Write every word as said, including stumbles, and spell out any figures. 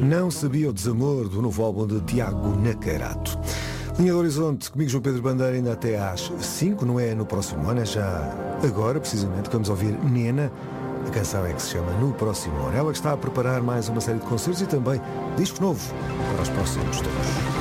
Não sabia o desamor do novo álbum de Tiago Nacarato. Linha do Horizonte, comigo João Pedro Bandeira, ainda até às cinco, não é no próximo ano, é já agora, precisamente, que vamos ouvir Nena. A canção é que se chama No Próximo Ano. Ela que está a preparar mais uma série de concertos e também disco novo para os próximos tempos.